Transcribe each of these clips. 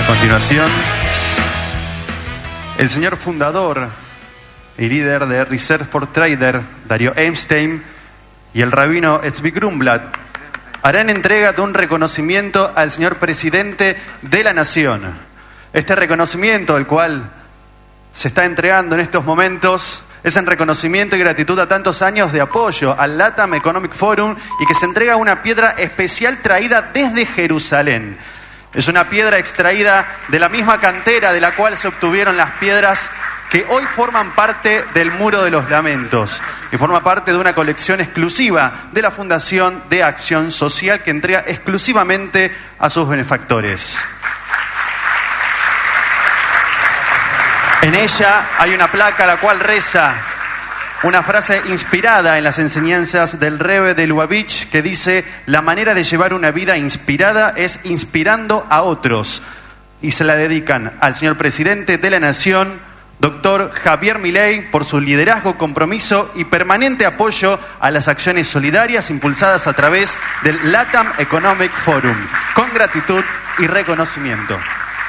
continuación, el señor fundador y líder de Reserve for Trader, Darío Einstein, y el rabino Tzvi Grumblat harán entrega de un reconocimiento al señor presidente de la Nación. Este reconocimiento, el cual se está entregando en estos momentos, es en reconocimiento y gratitud a tantos años de apoyo al LATAM Economic Forum, y que se entrega una piedra especial traída desde Jerusalén. Es una piedra extraída de la misma cantera de la cual se obtuvieron las piedras que hoy forman parte del Muro de los Lamentos, y forma parte de una colección exclusiva de la Fundación de Acción Social, que entrega exclusivamente a sus benefactores. En ella hay una placa la cual reza una frase inspirada en las enseñanzas del Rebbe de Lubavitch, que dice: la manera de llevar una vida inspirada es inspirando a otros, y se la dedican al señor presidente de la Nación, doctor Javier Milei, por su liderazgo, compromiso y permanente apoyo a las acciones solidarias impulsadas a través del LATAM Economic Forum, con gratitud y reconocimiento.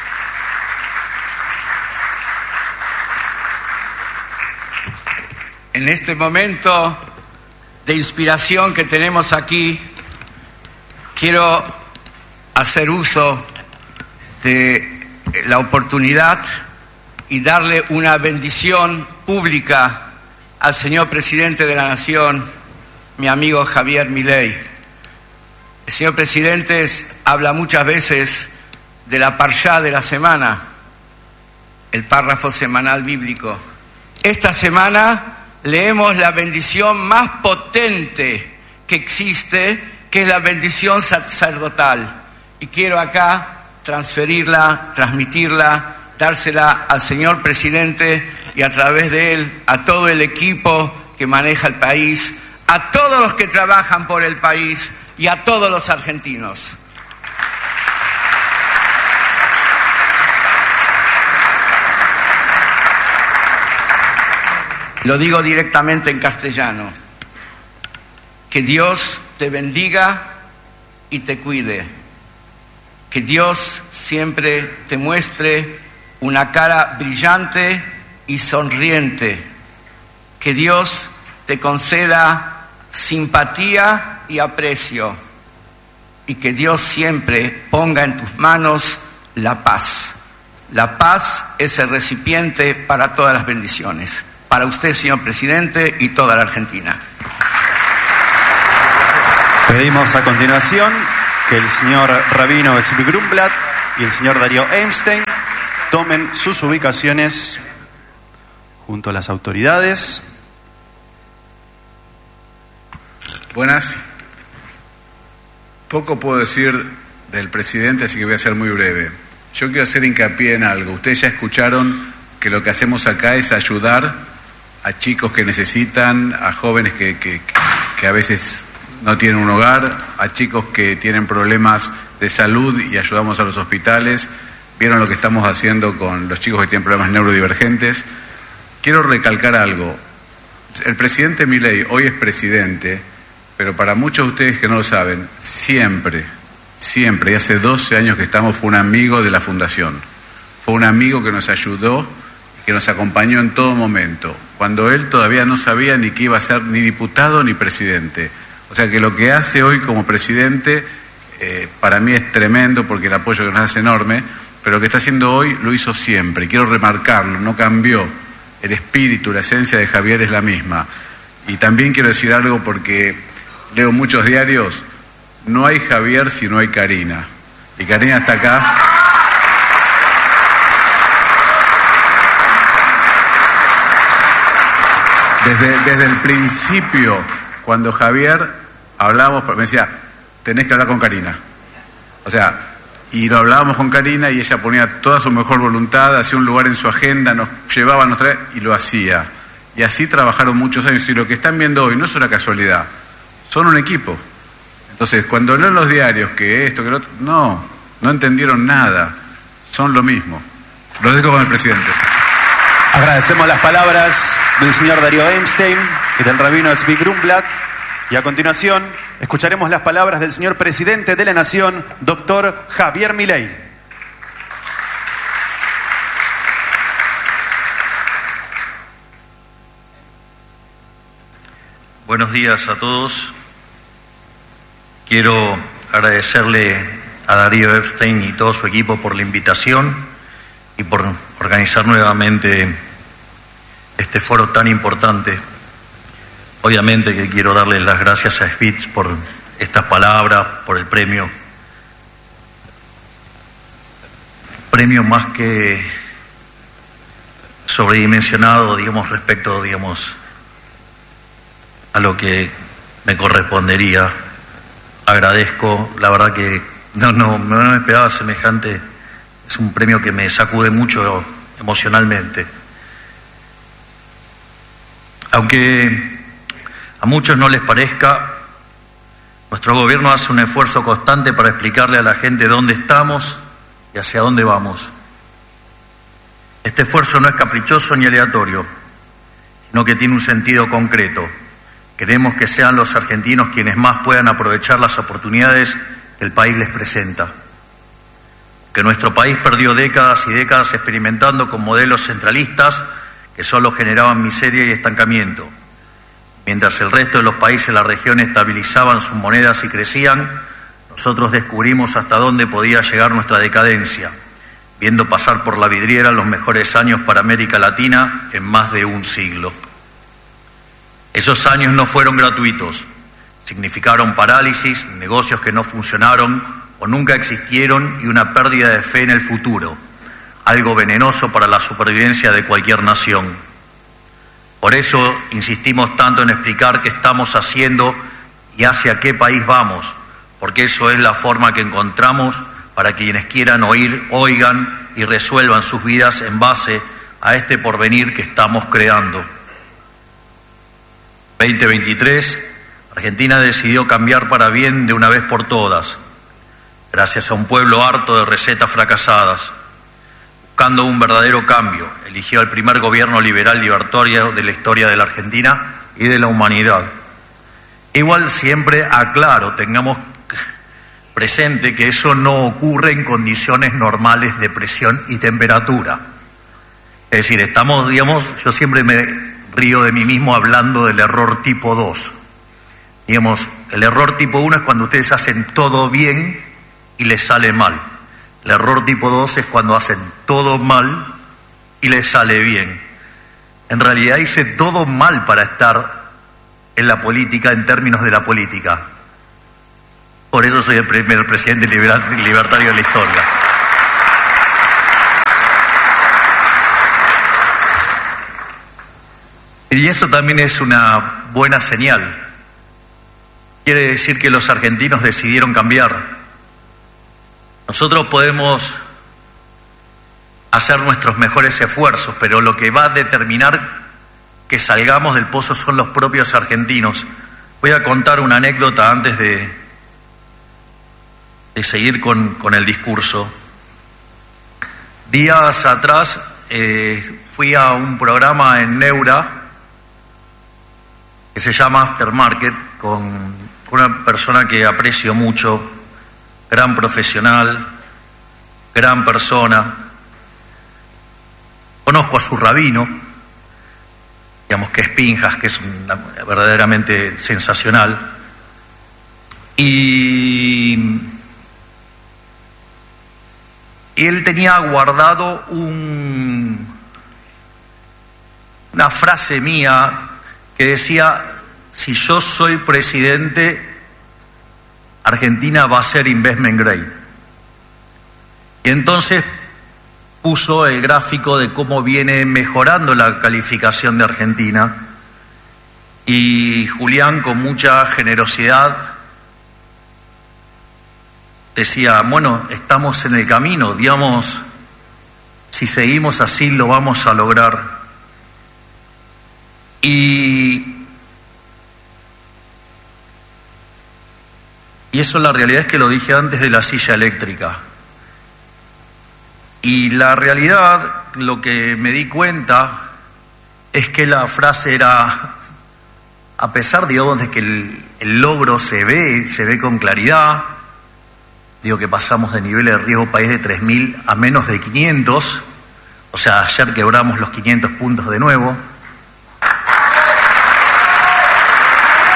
En este momento de inspiración que tenemos aquí, quiero hacer uso de la oportunidad y darle una bendición pública al señor presidente de la Nación, mi amigo Javier Milei. El señor presidente habla muchas veces de la parshá de la semana, el párrafo semanal bíblico. Esta semana leemos la bendición más potente que existe, que es la bendición sacerdotal. Y quiero acá transmitirla, dársela al señor presidente y a través de él a todo el equipo que maneja el país, a todos los que trabajan por el país y a todos los argentinos. Lo digo directamente en castellano. Que Dios te bendiga y te cuide. Que Dios siempre te muestre una cara brillante y sonriente. Que Dios te conceda simpatía y aprecio. Y que Dios siempre ponga en tus manos la paz. La paz es el recipiente para todas las bendiciones. Para usted, señor presidente, y toda la Argentina. Pedimos a continuación que el señor rabino Tzvi Grumblat y el señor Darío Einstein tomen sus ubicaciones junto a las autoridades. Buenas. Poco puedo decir del presidente, así que voy a ser muy breve. Yo quiero hacer hincapié en algo. Ustedes ya escucharon que lo que hacemos acá es ayudar a chicos que necesitan, a jóvenes que a veces no tienen un hogar, a chicos que tienen problemas de salud y ayudamos a los hospitales. Vieron lo que estamos haciendo con los chicos que tienen problemas neurodivergentes. Quiero recalcar algo. El presidente Milei hoy es presidente, pero para muchos de ustedes que no lo saben, siempre, y hace 12 años que estamos, fue un amigo de la Fundación. Fue un amigo que nos ayudó, que nos acompañó en todo momento, cuando él todavía no sabía ni que iba a ser ni diputado ni presidente. O sea que lo que hace hoy como presidente para mí es tremendo, porque el apoyo que nos hace es enorme, pero lo que está haciendo hoy lo hizo siempre, y quiero remarcarlo, no cambió. El espíritu, la esencia de Javier es la misma. Y también quiero decir algo, porque leo muchos diarios: no hay Javier si no hay Karina, y Karina está acá. Desde el principio, cuando Javier hablábamos, me decía: tenés que hablar con Karina. O sea, y lo hablábamos con Karina y ella ponía toda su mejor voluntad, hacía un lugar en su agenda, nos llevaba, nos traía y lo hacía. Y así trabajaron muchos años. Y lo que están viendo hoy no es una casualidad, son un equipo. Entonces, cuando leen los diarios que esto, que lo otro, no entendieron nada, son lo mismo. Los dejo con el presidente. Agradecemos las palabras del señor Darío Einstein y del rabino Tzvi Grumblat, y a continuación escucharemos las palabras del señor presidente de la Nación, doctor Javier Milei. Buenos días a todos. Quiero agradecerle a Darío Epstein y todo su equipo por la invitación y por organizar nuevamente este foro tan importante. Obviamente que quiero darle las gracias a Spitz por estas palabras, por el premio. Premio más que sobredimensionado, digamos, respecto, digamos, a lo que me correspondería. Agradezco, la verdad que no me esperaba semejante. Es un premio que me sacude mucho emocionalmente. Aunque a muchos no les parezca, nuestro gobierno hace un esfuerzo constante para explicarle a la gente dónde estamos y hacia dónde vamos. Este esfuerzo no es caprichoso ni aleatorio, sino que tiene un sentido concreto. Queremos que sean los argentinos quienes más puedan aprovechar las oportunidades que el país les presenta. Que nuestro país perdió décadas y décadas experimentando con modelos centralistas que solo generaban miseria y estancamiento. Mientras el resto de los países de la región estabilizaban sus monedas y crecían, nosotros descubrimos hasta dónde podía llegar nuestra decadencia, viendo pasar por la vidriera los mejores años para América Latina en más de un siglo. Esos años no fueron gratuitos, significaron parálisis, negocios que no funcionaron o nunca existieron y una pérdida de fe en el futuro, algo venenoso para la supervivencia de cualquier nación. Por eso insistimos tanto en explicar qué estamos haciendo y hacia qué país vamos, porque eso es la forma que encontramos para quienes quieran oír, oigan y resuelvan sus vidas en base a este porvenir que estamos creando. 2023, Argentina decidió cambiar para bien de una vez por todas, gracias a un pueblo harto de recetas fracasadas. Buscando un verdadero cambio, eligió el primer gobierno liberal libertario de la historia de la Argentina y de la humanidad. Igual siempre aclaro, tengamos presente que eso no ocurre en condiciones normales de presión y temperatura. Es decir, estamos, digamos, yo siempre me río de mí mismo hablando del error tipo 2. Digamos, el error tipo 1 es cuando ustedes hacen todo bien y les sale mal. El error tipo 2 es cuando hacen todo mal y les sale bien. En realidad hice todo mal para estar en la política, en términos de la política. Por eso soy el primer presidente libertario de la historia. Y eso también es una buena señal. Quiere decir que los argentinos decidieron cambiar. Nosotros podemos hacer nuestros mejores esfuerzos, pero lo que va a determinar que salgamos del pozo son los propios argentinos. Voy a contar una anécdota antes de seguir con el discurso. Días atrás fui a un programa en Neura que se llama Aftermarket con una persona que aprecio mucho, gran profesional, gran persona. Conozco a su rabino, digamos que es Pinjas, que es verdaderamente sensacional. Y él tenía guardado una frase mía que decía: si yo soy presidente, Argentina va a ser investment grade. Y entonces puso el gráfico de cómo viene mejorando la calificación de Argentina. Y Julián, con mucha generosidad, decía: bueno, estamos en el camino, digamos, si seguimos así lo vamos a lograr. Y eso, la realidad es que lo dije antes de la silla eléctrica. Y la realidad, lo que me di cuenta es que la frase era, a pesar, digamos, de que el logro se ve con claridad, digo que pasamos de niveles de riesgo país de 3.000 a menos de 500, o sea, ayer quebramos los 500 puntos de nuevo.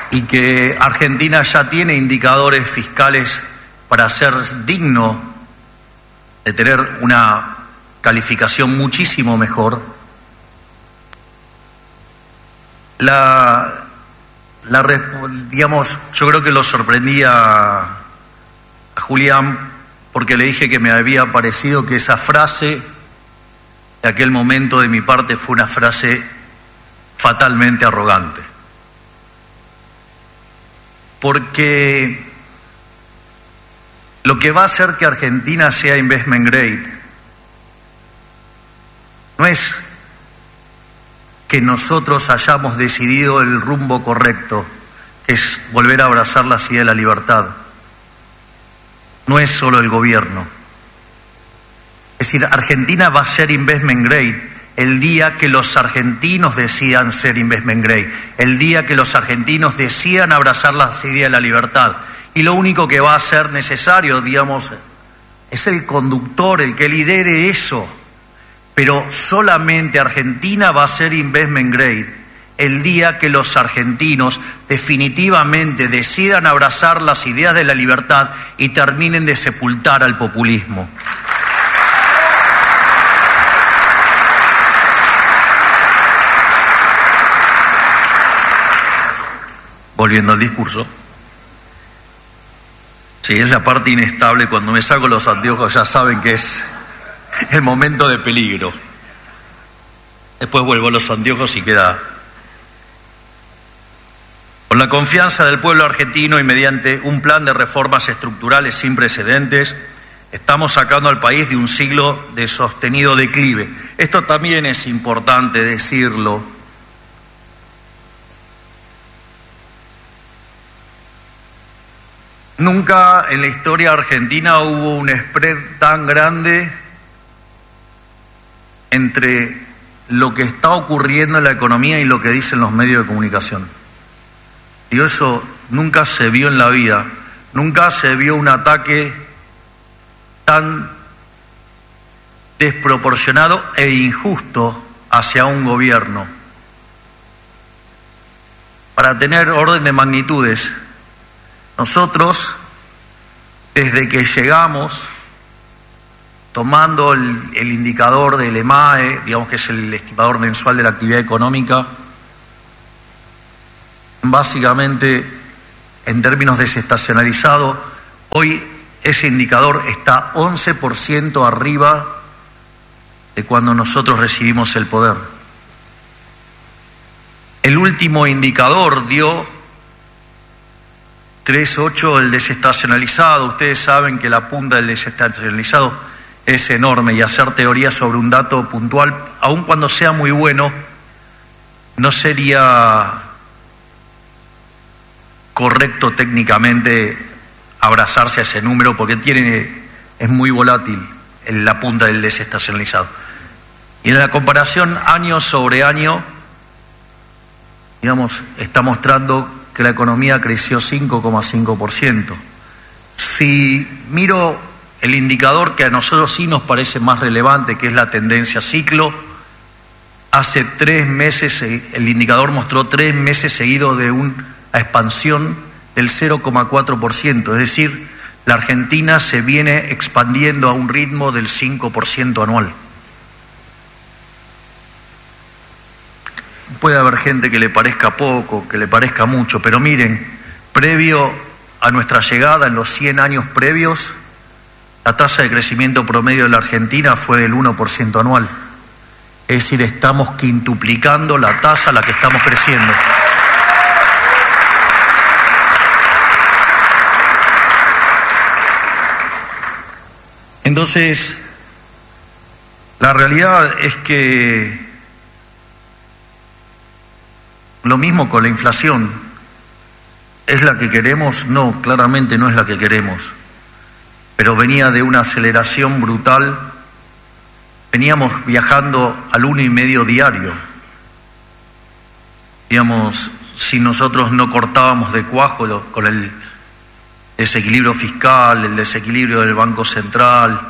y que Argentina ya tiene indicadores fiscales para ser digno de tener una calificación muchísimo mejor, digamos, yo creo que lo sorprendí a Julián porque le dije que me había parecido que esa frase de aquel momento de mi parte fue una frase fatalmente arrogante. Porque lo que va a hacer que Argentina sea investment grade no es que nosotros hayamos decidido el rumbo correcto, que es volver a abrazar la idea de la libertad. No es solo el gobierno. Es decir, Argentina va a ser investment grade el día que los argentinos decidan ser investment grade, el día que los argentinos decidan abrazar la idea de la libertad. Y lo único que va a ser necesario, digamos, es el conductor, el que lidere eso. Pero solamente Argentina va a ser investment grade el día que los argentinos definitivamente decidan abrazar las ideas de la libertad y terminen de sepultar al populismo. Volviendo al discurso. Sí, es la parte inestable. Cuando me saco los anteojos ya saben que es el momento de peligro. Después vuelvo a los anteojos y queda. Con la confianza del pueblo argentino y mediante un plan de reformas estructurales sin precedentes, estamos sacando al país de un siglo de sostenido declive. Esto también es importante decirlo. Nunca en la historia argentina hubo un spread tan grande entre lo que está ocurriendo en la economía y lo que dicen los medios de comunicación. Y eso nunca se vio en la vida, nunca se vio un ataque tan desproporcionado e injusto hacia un gobierno. Para tener orden de magnitudes, nosotros, desde que llegamos, tomando el indicador del EMAE, digamos que es el estimador mensual de la actividad económica, básicamente en términos desestacionalizados, hoy ese indicador está 11% arriba de cuando nosotros recibimos el poder. El último indicador dio 3.8 el desestacionalizado. Ustedes saben que la punta del desestacionalizado es enorme y hacer teoría sobre un dato puntual, aun cuando sea muy bueno, no sería correcto técnicamente abrazarse a ese número porque es muy volátil en la punta del desestacionalizado. Y en la comparación año sobre año, digamos, está mostrando que la economía creció 5,5%. Si miro el indicador que a nosotros sí nos parece más relevante, que es la tendencia ciclo, hace 3 meses el indicador mostró 3 meses seguidos de una expansión del 0,4%, es decir, la Argentina se viene expandiendo a un ritmo del 5% anual. Puede haber gente que le parezca poco, que le parezca mucho, pero miren, previo a nuestra llegada, en los 100 años previos, la tasa de crecimiento promedio de la Argentina fue del 1% anual. Es decir, estamos quintuplicando la tasa a la que estamos creciendo. Entonces, la realidad es que lo mismo con la inflación. ¿Es la que queremos? No, claramente no es la que queremos. Pero venía de una aceleración brutal. Veníamos viajando al 1,5 diario. Digamos, si nosotros no cortábamos de cuajo con el desequilibrio fiscal, el desequilibrio del Banco Central,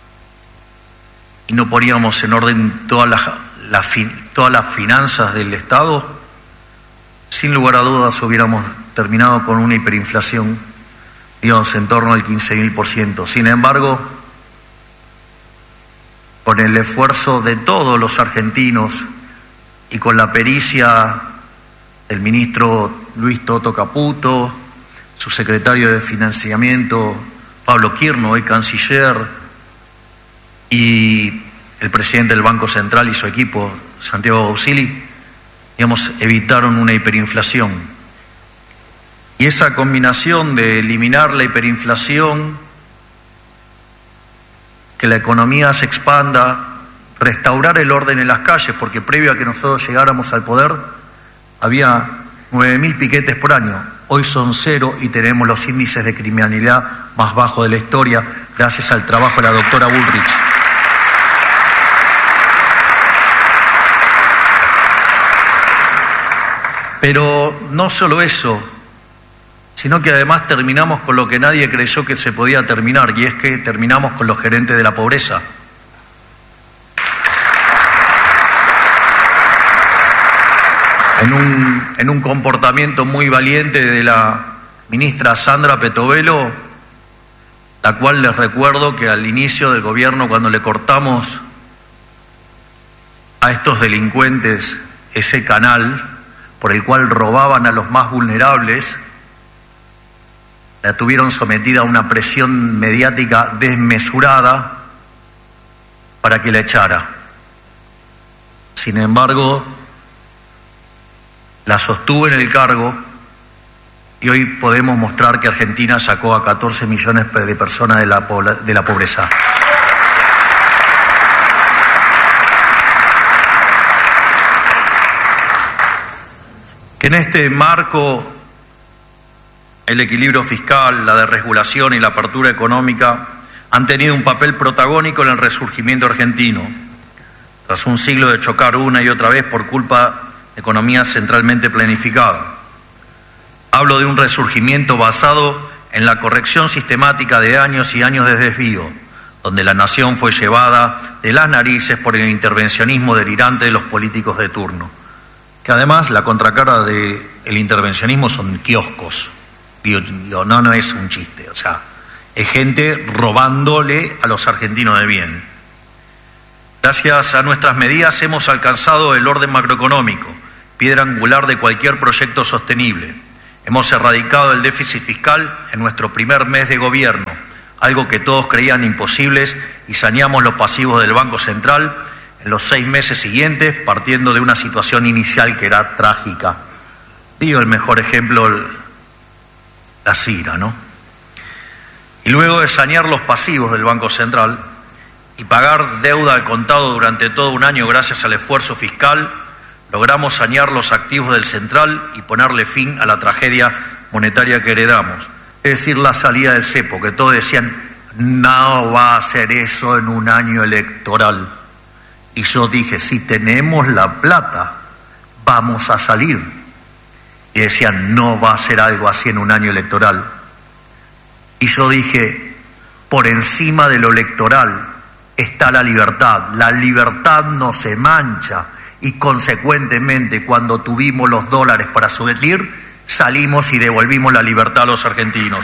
y no poníamos en orden todas las finanzas del Estado, sin lugar a dudas hubiéramos terminado con una hiperinflación, digamos, en torno al 15.000%. Sin embargo, con el esfuerzo de todos los argentinos y con la pericia del ministro Luis Toto Caputo, su secretario de Financiamiento Pablo Quirno, hoy canciller, y el presidente del Banco Central y su equipo, Santiago Auxili, digamos, evitaron una hiperinflación. Y esa combinación de eliminar la hiperinflación, que la economía se expanda, restaurar el orden en las calles, porque previo a que nosotros llegáramos al poder había 9.000 piquetes por año. Hoy son 0 y tenemos los índices de criminalidad más bajos de la historia gracias al trabajo de la doctora Bullrich. Pero no solo eso, sino que además terminamos con lo que nadie creyó que se podía terminar, y es que terminamos con los gerentes de la pobreza. En un comportamiento muy valiente de la ministra Sandra Petovelo, la cual les recuerdo que al inicio del gobierno, cuando le cortamos a estos delincuentes ese canal por el cual robaban a los más vulnerables, la tuvieron sometida a una presión mediática desmesurada para que la echara. Sin embargo, la sostuvo en el cargo y hoy podemos mostrar que Argentina sacó a 14 millones de personas de la pobreza. Que en este marco el equilibrio fiscal, la desregulación y la apertura económica han tenido un papel protagónico en el resurgimiento argentino, tras un siglo de chocar una y otra vez por culpa de economía centralmente planificada. Hablo de un resurgimiento basado en la corrección sistemática de años y años de desvío, donde la nación fue llevada de las narices por el intervencionismo delirante de los políticos de turno, que además la contracara del intervencionismo son kioscos. Digo, no es un chiste, o sea, es gente robándole a los argentinos de bien. Gracias a nuestras medidas hemos alcanzado el orden macroeconómico, piedra angular de cualquier proyecto sostenible. Hemos erradicado el déficit fiscal en nuestro primer mes de gobierno, algo que todos creían imposibles, y saneamos los pasivos del Banco Central en los 6 meses siguientes, partiendo de una situación inicial que era trágica. Digo, el mejor ejemplo, la CIRA, ¿no? Y luego de sanear los pasivos del Banco Central y pagar deuda al contado durante todo un año gracias al esfuerzo fiscal, logramos sanear los activos del Central y ponerle fin a la tragedia monetaria que heredamos. Es decir, la salida del cepo, que todos decían, no va a hacer eso en un año electoral. Y yo dije, si tenemos la plata, vamos a salir. Y decían, no va a ser algo así en un año electoral. Y yo dije, por encima de lo electoral está la libertad. La libertad no se mancha. Y consecuentemente, cuando tuvimos los dólares para subvenir, salimos y devolvimos la libertad a los argentinos.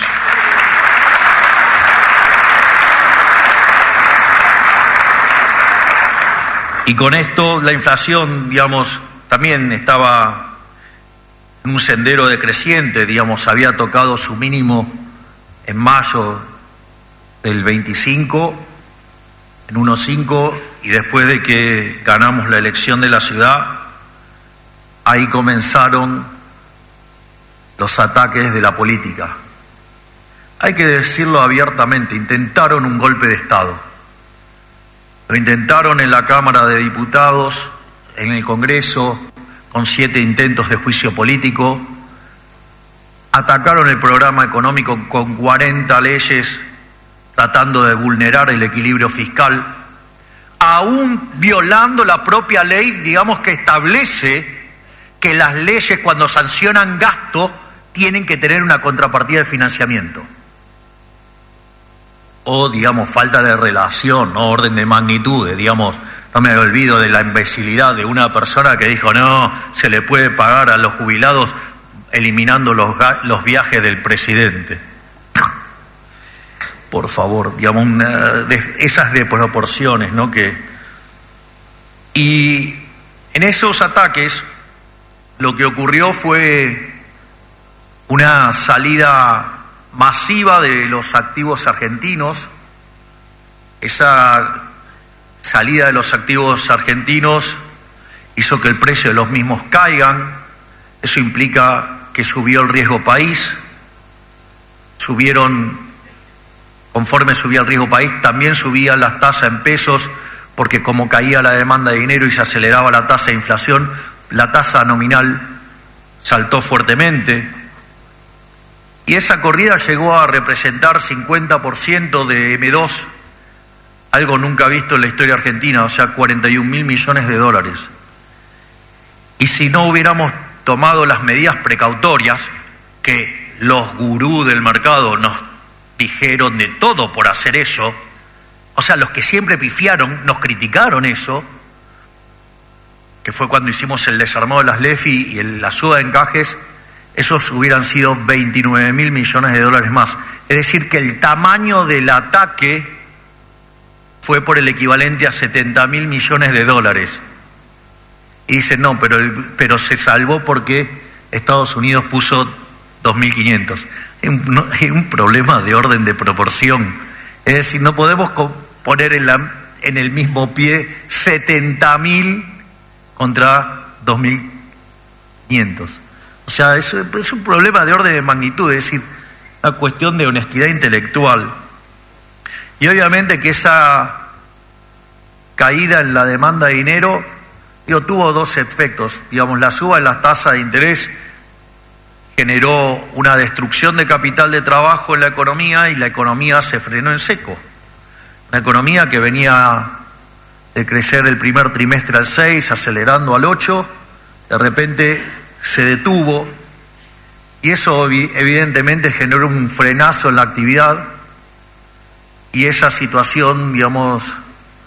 Y con esto la inflación, digamos, también estaba en un sendero decreciente, digamos, había tocado su mínimo en mayo del 25, en 1,5, y después de que ganamos la elección de la ciudad, ahí comenzaron los ataques de la política. Hay que decirlo abiertamente, intentaron un golpe de Estado. Lo intentaron en la Cámara de Diputados, en el Congreso, con 7 intentos de juicio político. Atacaron el programa económico con 40 leyes, tratando de vulnerar el equilibrio fiscal, aún violando la propia ley, digamos, que establece que las leyes, cuando sancionan gasto, tienen que tener una contrapartida de financiamiento. O, digamos, falta de relación, no orden de magnitudes, digamos, No me olvido de la imbecilidad de una persona que dijo, no, se le puede pagar a los jubilados eliminando los viajes del presidente. Por favor, digamos, esas desproporciones, ¿no? Y en esos ataques lo que ocurrió fue una salida masiva de los activos argentinos. Esa salida de los activos argentinos hizo que el precio de los mismos caigan. Eso implica que subió el riesgo país. Conforme subía el riesgo país, también subían las tasas en pesos, porque como caía la demanda de dinero y se aceleraba la tasa de inflación, la tasa nominal saltó fuertemente. Y esa corrida llegó a representar 50% de M2, algo nunca visto en la historia argentina, o sea, 41.000 millones de dólares. Y si no hubiéramos tomado las medidas precautorias, que los gurús del mercado nos dijeron de todo por hacer eso, o sea, los que siempre pifiaron, nos criticaron eso, que fue cuando hicimos el desarmado de las LEFI y la suba de encajes, esos hubieran sido 29.000 millones de dólares más. Es decir, que el tamaño del ataque fue por el equivalente a 70.000 millones de dólares. Y dicen, no, pero se salvó porque Estados Unidos puso 2.500. Es un problema de orden de proporción. Es decir, no podemos poner en el mismo pie 70.000 contra 2.500. O sea, es un problema de orden de magnitud, es decir, una cuestión de honestidad intelectual. Y obviamente que esa caída en la demanda de dinero, tuvo dos efectos. Digamos, la suba en las tasas de interés generó una destrucción de capital de trabajo en la economía y la economía se frenó en seco. Una economía que venía de crecer el primer trimestre al 6, acelerando al 8, de repente se detuvo y eso evidentemente generó un frenazo en la actividad y esa situación, digamos,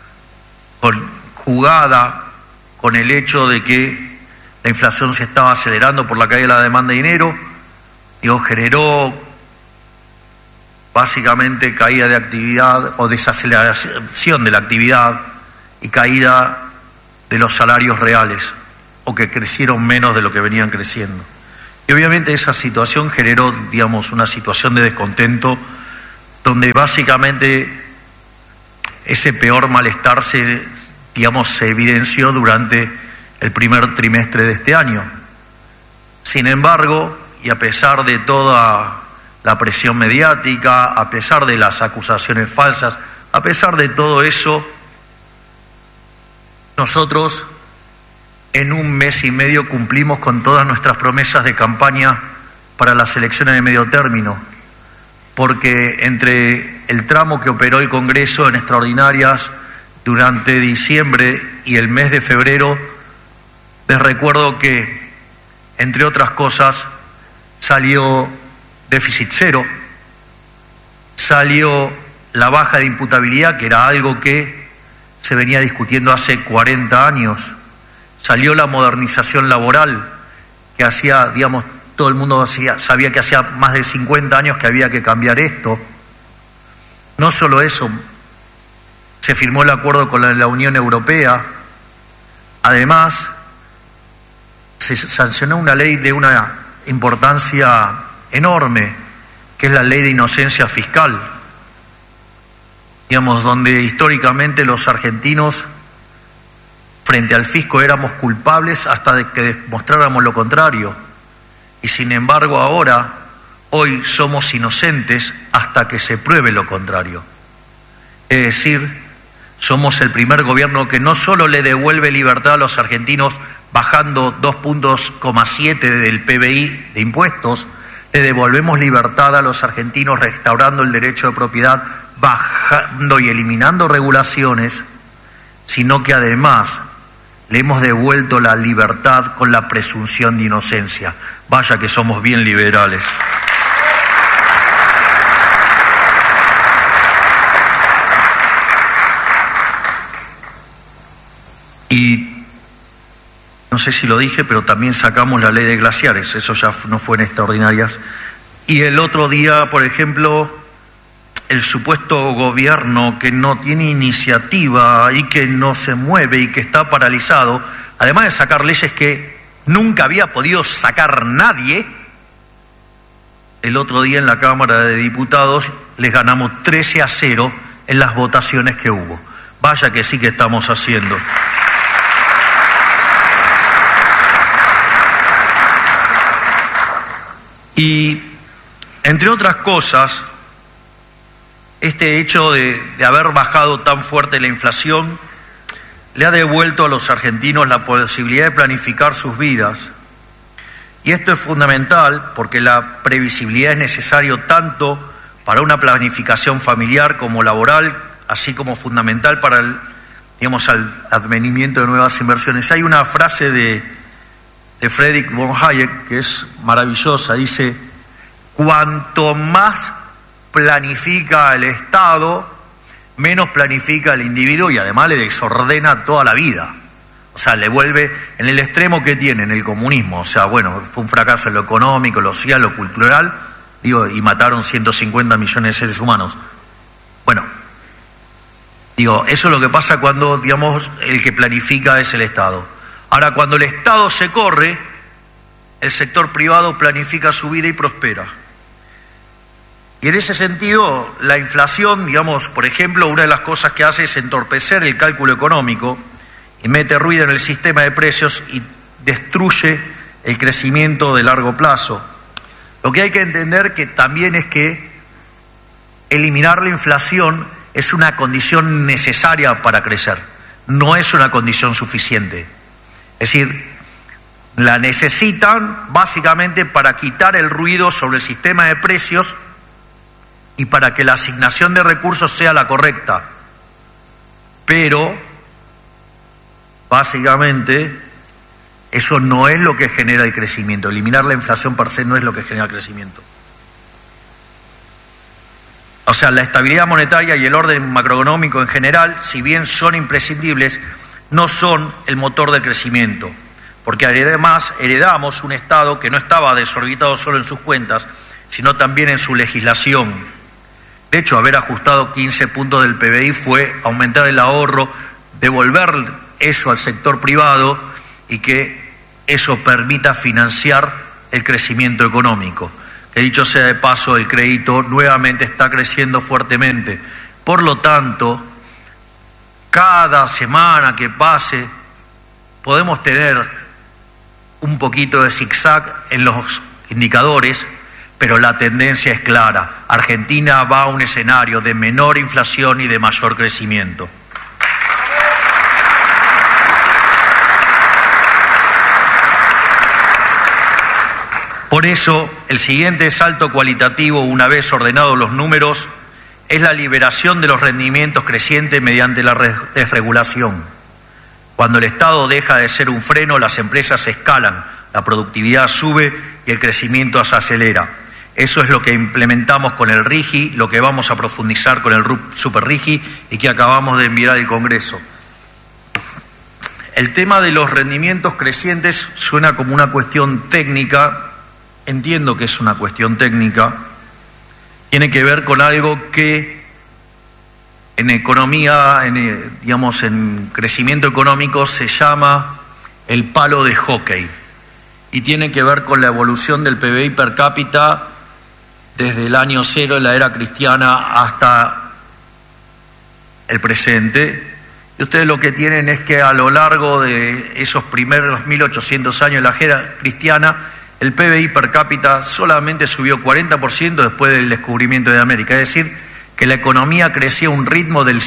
jugada con el hecho de que la inflación se estaba acelerando por la caída de la demanda de dinero, generó básicamente caída de actividad o desaceleración de la actividad y caída de los salarios reales, o que crecieron menos de lo que venían creciendo. Y obviamente esa situación generó, digamos, una situación de descontento donde básicamente ese peor malestar se evidenció durante el primer trimestre de este año. Sin embargo, y a pesar de toda la presión mediática, a pesar de las acusaciones falsas, a pesar de todo eso, nosotros en un mes y medio cumplimos con todas nuestras promesas de campaña para las elecciones de medio término, porque entre el tramo que operó el Congreso en extraordinarias durante diciembre y el mes de febrero, les recuerdo que, entre otras cosas, salió déficit cero, salió la baja de imputabilidad, que era algo que se venía discutiendo hace 40 años, salió la modernización laboral, que hacía, todo el mundo sabía que hacía más de 50 años que había que cambiar esto. No solo eso, se firmó el acuerdo con la Unión Europea, además se sancionó una ley de una importancia enorme, que es la ley de inocencia fiscal, donde históricamente los argentinos frente al fisco éramos culpables hasta de que demostráramos lo contrario, y sin embargo hoy somos inocentes hasta que se pruebe lo contrario. Es decir, somos el primer gobierno que no solo le devuelve libertad a los argentinos bajando 2,7 puntos del PBI de impuestos, le devolvemos libertad a los argentinos restaurando el derecho de propiedad, bajando y eliminando regulaciones, sino que además le hemos devuelto la libertad con la presunción de inocencia. Vaya que somos bien liberales. sé si lo dije, pero también sacamos la ley de glaciares, eso ya no fue en extraordinarias. Y el otro día, por ejemplo, el supuesto gobierno que no tiene iniciativa y que no se mueve y que está paralizado, además de sacar leyes que nunca había podido sacar nadie, el otro día en la Cámara de Diputados les ganamos 13-0 en las votaciones que hubo. Vaya que sí que estamos haciendo. Y, entre otras cosas, este hecho de haber bajado tan fuerte la inflación le ha devuelto a los argentinos la posibilidad de planificar sus vidas. Y esto es fundamental porque la previsibilidad es necesario tanto para una planificación familiar como laboral, así como fundamental para el advenimiento de nuevas inversiones. Hay una frase de Friedrich von Hayek que es maravillosa, dice: cuanto más planifica el Estado, menos planifica el individuo y además le desordena toda la vida. O sea, le vuelve en el extremo que tiene, en el comunismo. O sea, bueno, fue un fracaso en lo económico, lo social, lo cultural, y mataron 150 millones de seres humanos. Bueno, eso es lo que pasa cuando, el que planifica es el Estado. Ahora, cuando el Estado se corre, el sector privado planifica su vida y prospera. Y en ese sentido, la inflación, por ejemplo, una de las cosas que hace es entorpecer el cálculo económico y mete ruido en el sistema de precios y destruye el crecimiento de largo plazo. Lo que hay que entender que también es que eliminar la inflación es una condición necesaria para crecer, no es una condición suficiente. Es decir, la necesitan básicamente para quitar el ruido sobre el sistema de precios y para que la asignación de recursos sea la correcta. Pero, básicamente, eso no es lo que genera el crecimiento. Eliminar la inflación per se no es lo que genera el crecimiento. O sea, la estabilidad monetaria y el orden macroeconómico en general, si bien son imprescindibles, no son el motor del crecimiento, porque además heredamos un Estado que no estaba desorbitado solo en sus cuentas, sino también en su legislación. De hecho, haber ajustado 15 puntos del PBI fue aumentar el ahorro, devolver eso al sector privado y que eso permita financiar el crecimiento económico. Que dicho sea de paso, el crédito nuevamente está creciendo fuertemente. Por lo tanto, cada semana que pase podemos tener un poquito de zigzag en los indicadores, pero la tendencia es clara. Argentina va a un escenario de menor inflación y de mayor crecimiento. Por eso, el siguiente salto cualitativo, una vez ordenados los números, es la liberación de los rendimientos crecientes mediante la desregulación. Cuando el Estado deja de ser un freno, las empresas escalan, la productividad sube y el crecimiento se acelera. Eso es lo que implementamos con el RIGI, lo que vamos a profundizar con el Super RIGI y que acabamos de enviar al Congreso. El tema de los rendimientos crecientes suena como una cuestión técnica. Entiendo que es una cuestión técnica. Tiene que ver con algo que en economía, en crecimiento económico, se llama el palo de hockey. Y tiene que ver con la evolución del PBI per cápita desde el año 0 de la era cristiana hasta el presente. Y ustedes lo que tienen es que a lo largo de esos primeros 1800 años de la era cristiana, el PBI per cápita solamente subió 40% después del descubrimiento de América. Es decir, que la economía crecía a un ritmo del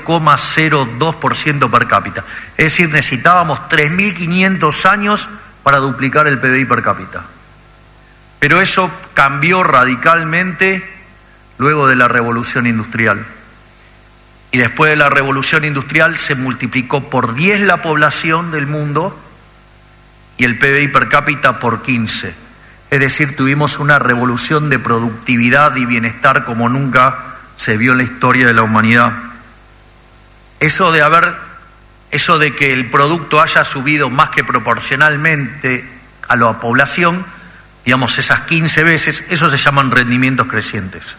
0,02% per cápita. Es decir, necesitábamos 3.500 años para duplicar el PBI per cápita. Pero eso cambió radicalmente luego de la Revolución Industrial. Y después de la Revolución Industrial se multiplicó por 10 la población del mundo y el PBI per cápita por 15. Es decir, tuvimos una revolución de productividad y bienestar como nunca se vio en la historia de la humanidad. Eso de haber eso de que el producto haya subido más que proporcionalmente a la población, digamos esas 15 veces, eso se llaman rendimientos crecientes.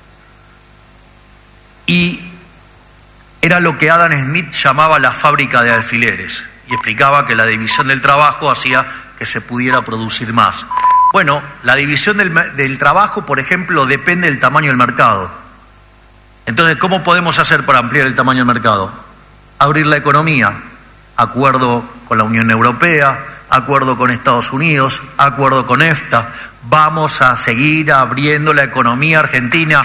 Y era lo que Adam Smith llamaba la fábrica de alfileres, y explicaba que la división del trabajo hacía que se pudiera producir más. Bueno, la división del trabajo, por ejemplo, depende del tamaño del mercado. Entonces, ¿cómo podemos hacer para ampliar el tamaño del mercado? Abrir la economía, acuerdo con la Unión Europea, acuerdo con Estados Unidos, acuerdo con EFTA. Vamos a seguir abriendo la economía argentina.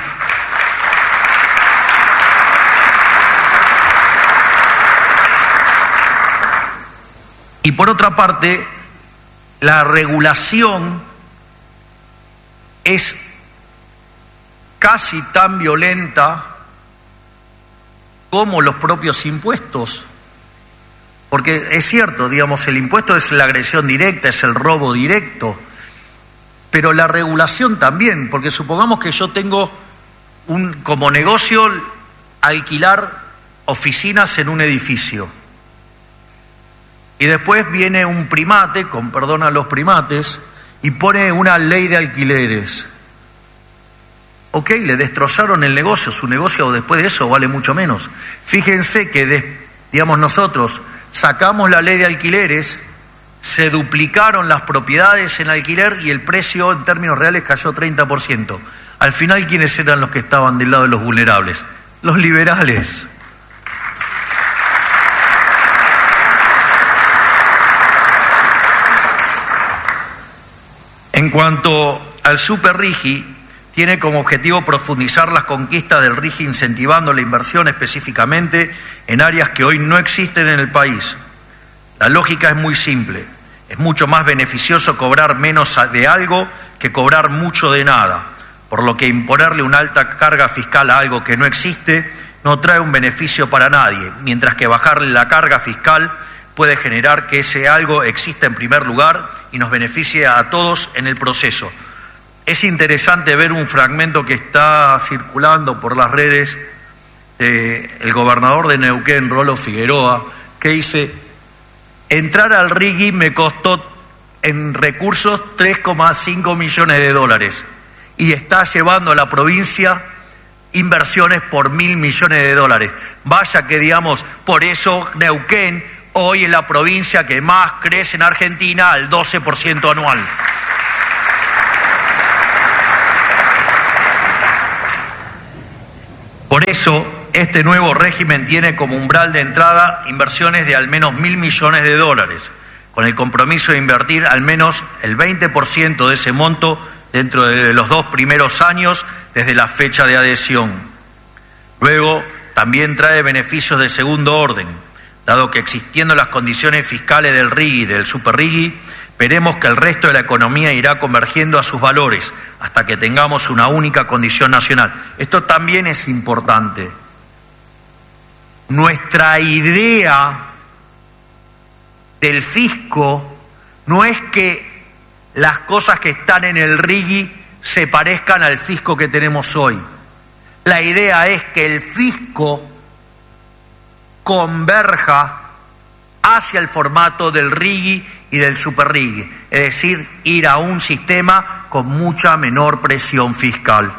Y por otra parte, la regulación es casi tan violenta como los propios impuestos. Porque es cierto, digamos, el impuesto es la agresión directa, es el robo directo, pero la regulación también, porque supongamos que yo tengo como negocio alquilar oficinas en un edificio. Y después viene un primate, con perdón a los primates, y pone una ley de alquileres. Ok, le destrozaron el negocio, su negocio después de eso vale mucho menos. Fíjense que, digamos, nosotros sacamos la ley de alquileres, se duplicaron las propiedades en alquiler y el precio en términos reales cayó 30%. Al final, ¿quiénes eran los que estaban del lado de los vulnerables? Los liberales. En cuanto al Super RIGI, tiene como objetivo profundizar las conquistas del RIGI, incentivando la inversión específicamente en áreas que hoy no existen en el país. La lógica es muy simple. Es mucho más beneficioso cobrar menos de algo que cobrar mucho de nada, por lo que imponerle una alta carga fiscal a algo que no existe no trae un beneficio para nadie, mientras que bajarle la carga fiscal puede generar que ese algo exista en primer lugar y nos beneficie a todos en el proceso. Es interesante ver un fragmento que está circulando por las redes del gobernador de Neuquén, Rolo Figueroa, que dice: entrar al RIGI me costó en recursos 3,5 millones de dólares y está llevando a la provincia inversiones por 1.000 millones de dólares. Vaya que, digamos, por eso Neuquén hoy es la provincia que más crece en Argentina, al 12% anual. Por eso, este nuevo régimen tiene como umbral de entrada inversiones de al menos 1.000 millones de dólares, con el compromiso de invertir al menos el 20% de ese monto dentro de los 2 primeros años desde la fecha de adhesión. Luego, también trae beneficios de segundo orden, dado que existiendo las condiciones fiscales del RIGI y del Super RIGI, veremos que el resto de la economía irá convergiendo a sus valores hasta que tengamos una única condición nacional. Esto también es importante. Nuestra idea del fisco no es que las cosas que están en el RIGI se parezcan al fisco que tenemos hoy. La idea es que el fisco converja hacia el formato del RIGI y del Super RIGI, es decir, ir a un sistema con mucha menor presión fiscal.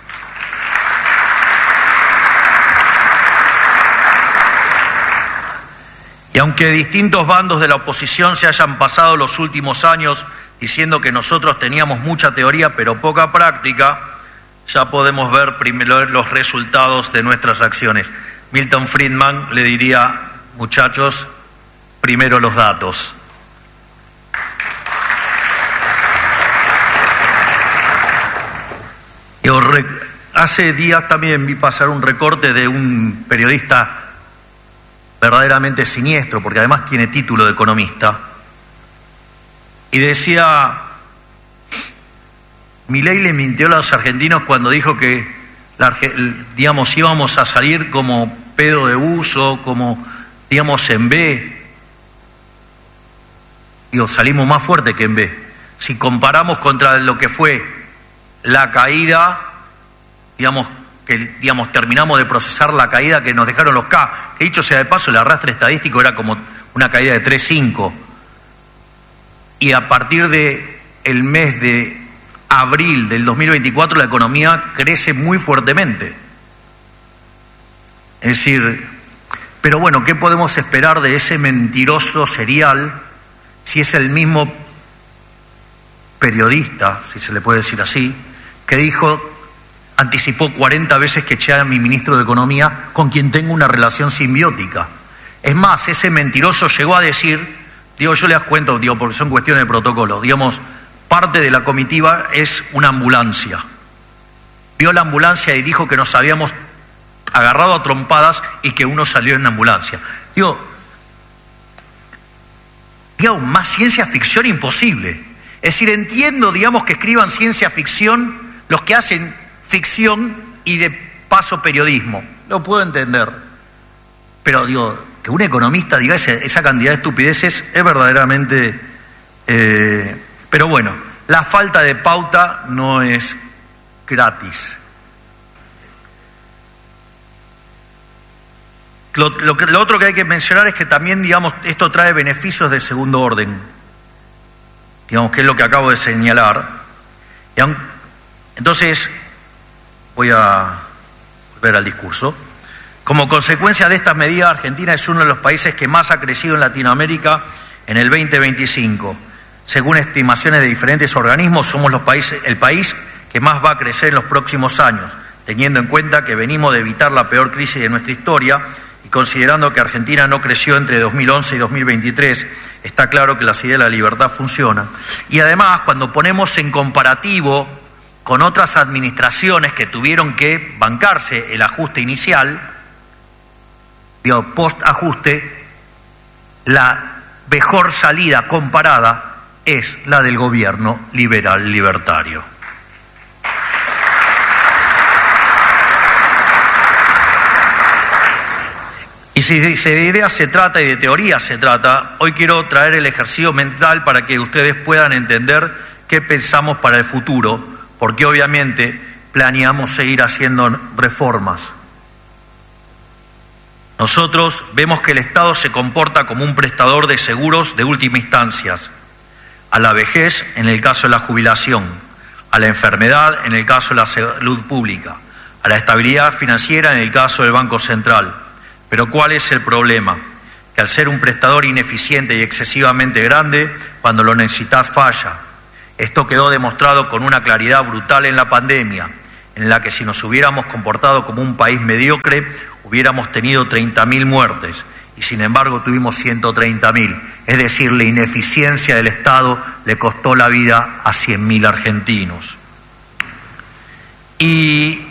Y aunque distintos bandos de la oposición se hayan pasado los últimos años diciendo que nosotros teníamos mucha teoría pero poca práctica, ya podemos ver primero los resultados de nuestras acciones. Milton Friedman le diría: muchachos, primero los datos. Hace días también vi pasar un recorte de un periodista verdaderamente siniestro, porque además tiene título de economista, y decía: Milei le mintió a los argentinos cuando dijo que, digamos, íbamos a salir como pedo de uso, como, digamos, en B. Digo, salimos más fuerte que en B. Si comparamos contra lo que fue la caída, digamos, que, digamos, terminamos de procesar la caída que nos dejaron los K, que dicho sea de paso, el arrastre estadístico era como una caída de 3,5. Y a partir de el mes de abril del 2024 la economía crece muy fuertemente. Es decir, pero bueno, ¿qué podemos esperar de ese mentiroso serial si es el mismo periodista, si se le puede decir así, que anticipó 40 veces que eché a mi ministro de Economía, con quien tengo una relación simbiótica? Es más, ese mentiroso llegó a decir, yo les cuento, porque son cuestiones de protocolo, parte de la comitiva es una ambulancia. Vio la ambulancia y dijo que nos habíamos agarrado a trompadas y que uno salió en la ambulancia. Más ciencia ficción imposible. Es decir, entiendo, que escriban ciencia ficción los que hacen ficción y de paso periodismo. Lo puedo entender. Pero que un economista diga esa cantidad de estupideces es verdaderamente... pero bueno, la falta de pauta no es gratis. Lo otro que hay que mencionar es que también, esto trae beneficios de segundo orden, que es lo que acabo de señalar. Entonces, voy a volver al discurso. Como consecuencia de estas medidas, Argentina es uno de los países que más ha crecido en Latinoamérica en el 2025. Según estimaciones de diferentes organismos, somos el país que más va a crecer en los próximos años, teniendo en cuenta que venimos de evitar la peor crisis de nuestra historia. Y considerando que Argentina no creció entre 2011 y 2023, está claro que la idea de la libertad funciona. Y además, cuando ponemos en comparativo con otras administraciones que tuvieron que bancarse el ajuste inicial, post-ajuste, la mejor salida comparada es la del gobierno liberal libertario. Y si de ideas se trata y de teorías se trata, hoy quiero traer el ejercicio mental para que ustedes puedan entender qué pensamos para el futuro, porque obviamente planeamos seguir haciendo reformas. Nosotros vemos que el Estado se comporta como un prestador de seguros de última instancia, a la vejez en el caso de la jubilación, a la enfermedad en el caso de la salud pública, a la estabilidad financiera en el caso del Banco Central. Pero ¿cuál es el problema? Que al ser un prestador ineficiente y excesivamente grande, cuando lo necesitas falla. Esto quedó demostrado con una claridad brutal en la pandemia, en la que si nos hubiéramos comportado como un país mediocre, hubiéramos tenido 30.000 muertes, y sin embargo tuvimos 130.000. Es decir, la ineficiencia del Estado le costó la vida a 100.000 argentinos. Y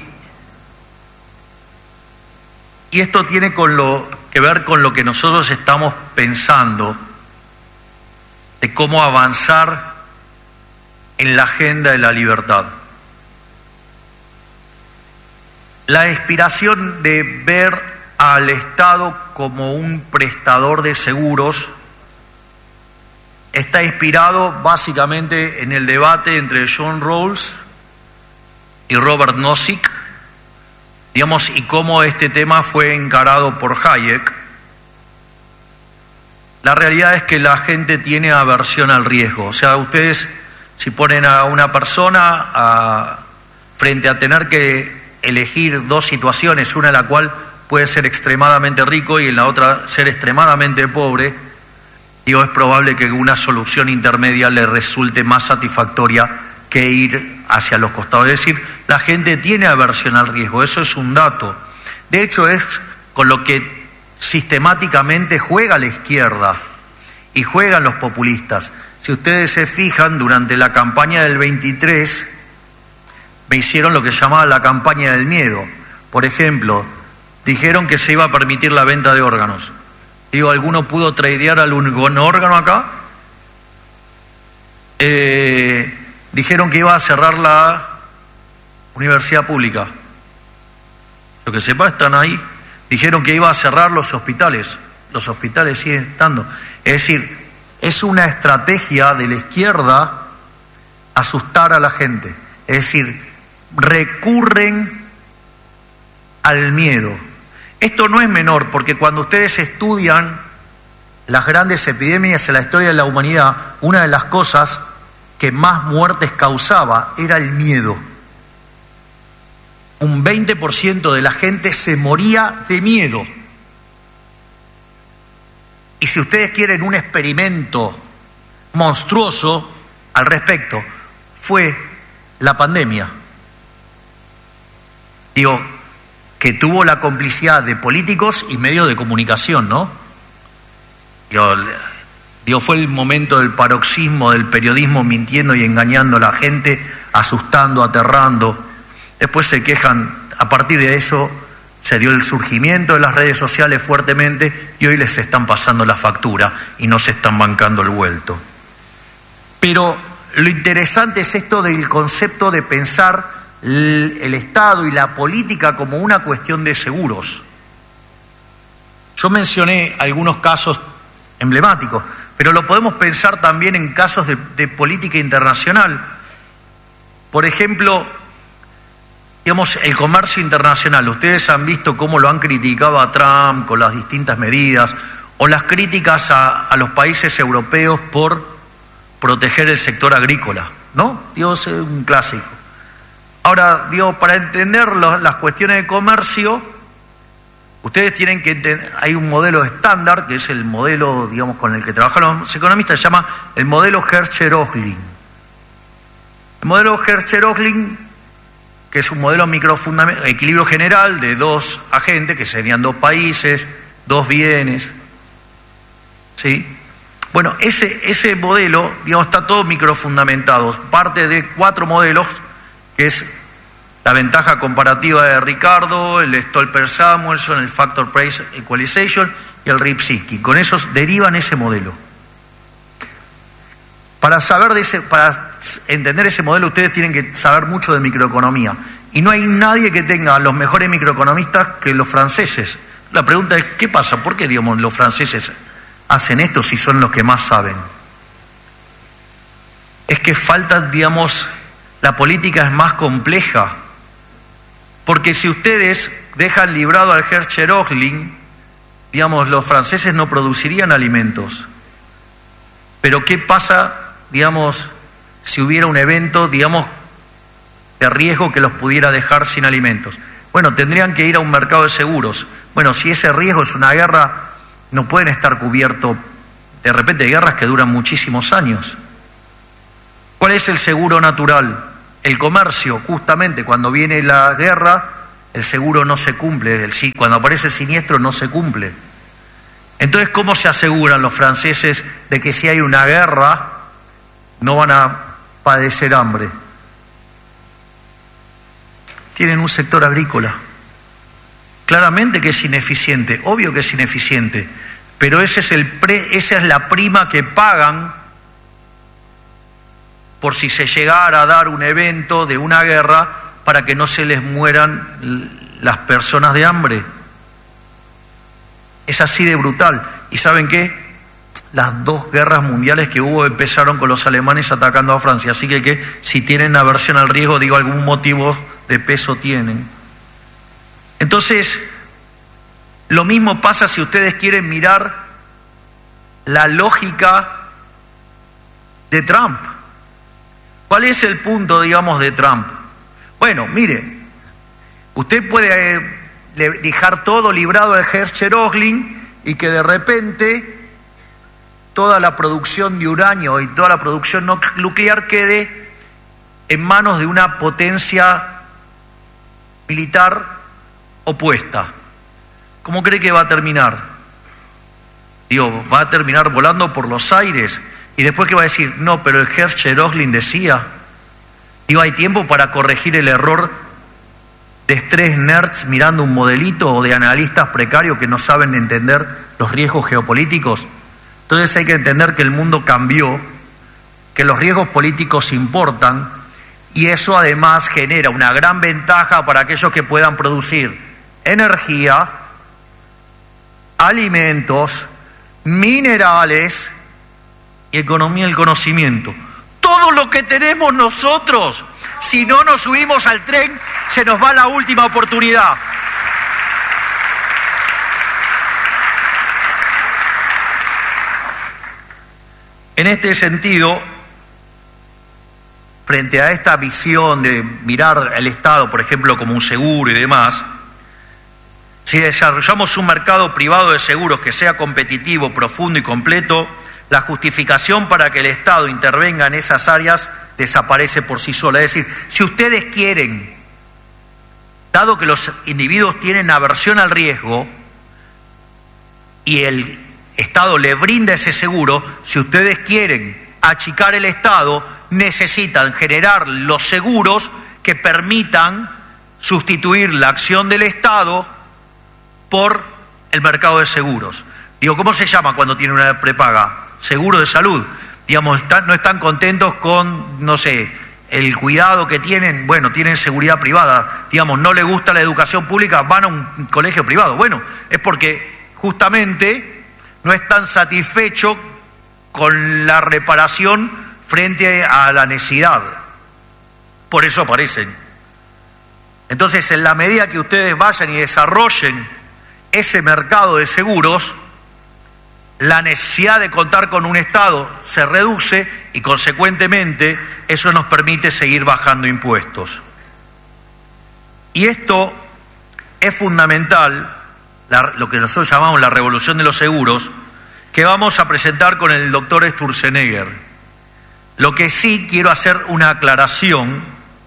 esto tiene que ver con lo que nosotros estamos pensando de cómo avanzar en la agenda de la libertad. La inspiración de ver al Estado como un prestador de seguros está inspirado básicamente en el debate entre John Rawls y Robert Nozick, y cómo este tema fue encarado por Hayek. La realidad es que la gente tiene aversión al riesgo. O sea, ustedes si ponen a una persona frente a tener que elegir dos situaciones, una en la cual puede ser extremadamente rico y en la otra ser extremadamente pobre, es probable que una solución intermedia le resulte más satisfactoria que ir hacia los costados. Es decir, la gente tiene aversión al riesgo, eso es un dato. De hecho, es con lo que sistemáticamente juega la izquierda y juegan los populistas. Si ustedes se fijan, durante la campaña del 23 me hicieron lo que llamaba la campaña del miedo. Por ejemplo, dijeron que se iba a permitir la venta de órganos. ¿Alguno pudo tradear algún órgano acá? Dijeron que iba a cerrar la universidad pública. Lo que sepa, están ahí. Dijeron que iba a cerrar los hospitales. Los hospitales siguen estando. Es decir, es una estrategia de la izquierda asustar a la gente. Es decir, recurren al miedo. Esto no es menor, porque cuando ustedes estudian las grandes epidemias en la historia de la humanidad, una de las cosas que más muertes causaba era el miedo. Un 20% de la gente se moría de miedo. Y si ustedes quieren un experimento monstruoso al respecto, fue la pandemia. Digo, que tuvo la complicidad de políticos y medios de comunicación, ¿no? Digo, fue el momento del paroxismo del periodismo mintiendo y engañando a la gente, asustando, aterrando. Después se quejan, a partir de eso se dio el surgimiento de las redes sociales fuertemente y hoy les están pasando la factura y no se están bancando el vuelto. Pero lo interesante es esto del concepto de pensar el Estado y la política como una cuestión de seguros. Yo mencioné algunos casos emblemáticos, pero lo podemos pensar también en casos de política internacional. Por ejemplo, digamos, el comercio internacional. Ustedes han visto cómo lo han criticado a Trump con las distintas medidas, o las críticas a los países europeos por proteger el sector agrícola, ¿no? Digo, es un clásico. Ahora, digo, para entender las cuestiones de comercio, ustedes tienen que entender, hay un modelo estándar, que es el modelo, digamos, con el que trabajan los economistas, se llama el modelo Hertzsche-Röchling. El modelo Hertzsche-Röchling, que es un modelo equilibrio general de dos agentes, que serían dos países, dos bienes, ¿sí? Bueno, ese modelo, digamos, está todo microfundamentado, parte de 4 modelos, que es la ventaja comparativa de Ricardo, el Stolper-Samuelson, el Factor Price Equalization y el Ripsitsky. Con esos derivan ese modelo. Para entender ese modelo, ustedes tienen que saber mucho de microeconomía. Y no hay nadie que tenga los mejores microeconomistas que los franceses. La pregunta es, ¿qué pasa? ¿Por qué, digamos, los franceses hacen esto si son los que más saben? Es que falta, digamos, la política es más compleja. Porque si ustedes dejan librado al Hertzsche-Röchling, digamos, los franceses no producirían alimentos. Pero ¿qué pasa, digamos, si hubiera un evento, digamos, de riesgo que los pudiera dejar sin alimentos? Bueno, tendrían que ir a un mercado de seguros. Bueno, si ese riesgo es una guerra, no pueden estar cubiertos. De repente hay guerras que duran muchísimos años. ¿Cuál es el seguro natural? El comercio. Justamente cuando viene la guerra, el seguro no se cumple. Cuando aparece el siniestro, no se cumple. Entonces, ¿cómo se aseguran los franceses de que si hay una guerra no van a padecer hambre? Tienen un sector agrícola. Claramente que es ineficiente, obvio que es ineficiente, pero esa es la prima que pagan por si se llegara a dar un evento de una guerra para que no se les mueran las personas de hambre. Es así de brutal. ¿Y saben qué? Las 2 guerras mundiales que hubo empezaron con los alemanes atacando a Francia. Así que si tienen aversión al riesgo, digo, algún motivo de peso tienen. Entonces, lo mismo pasa si ustedes quieren mirar la lógica de Trump. ¿Cuál es el punto, digamos, de Trump? Bueno, mire, usted puede dejar todo librado al Hertzsche-Röchling y que de repente toda la producción de uranio y toda la producción nuclear quede en manos de una potencia militar opuesta. ¿Cómo cree que va a terminar? Digo, va a terminar volando por los aires. Y después, ¿qué va a decir? No, pero el Hertzsche-Röchling decía. Digo, hay tiempo para corregir el error de 3 nerds mirando un modelito o de analistas precarios que no saben entender los riesgos geopolíticos. Entonces hay que entender que el mundo cambió, que los riesgos políticos importan, y eso además genera una gran ventaja para aquellos que puedan producir energía, alimentos, minerales y economía del conocimiento. Todo lo que tenemos nosotros, si no nos subimos al tren, se nos va la última oportunidad. En este sentido, frente a esta visión de mirar el Estado, por ejemplo, como un seguro y demás, si desarrollamos un mercado privado de seguros que sea competitivo, profundo y completo, la justificación para que el Estado intervenga en esas áreas desaparece por sí sola. Es decir, si ustedes quieren, dado que los individuos tienen aversión al riesgo y el Estado le brinda ese seguro, si ustedes quieren achicar el Estado, necesitan generar los seguros que permitan sustituir la acción del Estado por el mercado de seguros. Digo, ¿cómo se llama cuando tiene una prepaga? Seguro de salud. Digamos, no están contentos con, no sé, el cuidado que tienen, bueno, tienen seguridad privada. Digamos, no les gusta la educación pública, van a un colegio privado. Bueno, es porque justamente no están satisfechos con la reparación frente a la necesidad. Por eso aparecen. Entonces, en la medida que ustedes vayan y desarrollen ese mercado de seguros, la necesidad de contar con un Estado se reduce y, consecuentemente, eso nos permite seguir bajando impuestos. Y esto es fundamental, lo que nosotros llamamos la revolución de los seguros, que vamos a presentar con el doctor Sturzenegger. Lo que sí quiero hacer una aclaración,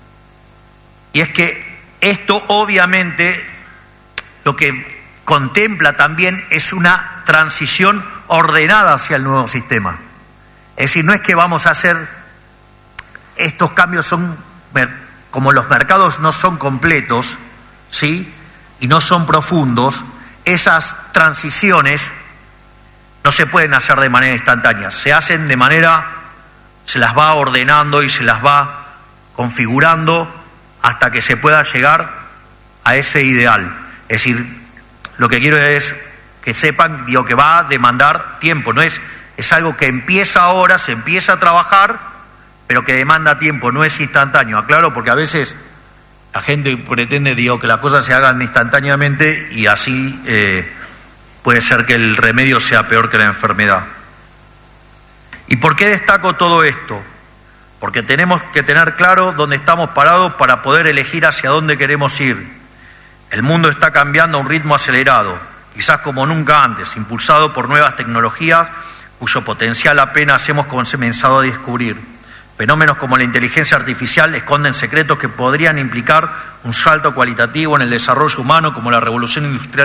y es que esto obviamente lo que contempla también es una transición ordenada hacia el nuevo sistema. Es decir, no es que vamos a hacer, estos cambios son, como los mercados no son completos, ¿sí?, y no son profundos, esas transiciones no se pueden hacer de manera instantánea, se hacen de manera, se las va ordenando y se las va configurando hasta que se pueda llegar a ese ideal. Es decir, lo que quiero es que sepan, digo, que va a demandar tiempo, no es algo que empieza ahora, se empieza a trabajar, pero que demanda tiempo, no es instantáneo. Aclaro, porque a veces la gente pretende, digo, que las cosas se hagan instantáneamente y así puede ser que el remedio sea peor que la enfermedad. ¿Y por qué destaco todo esto? Porque tenemos que tener claro dónde estamos parados para poder elegir hacia dónde queremos ir. El mundo está cambiando a un ritmo acelerado, quizás como nunca antes, impulsado por nuevas tecnologías cuyo potencial apenas hemos comenzado a descubrir. Fenómenos como la inteligencia artificial esconden secretos que podrían implicar un salto cualitativo en el desarrollo humano, como la revolución industrial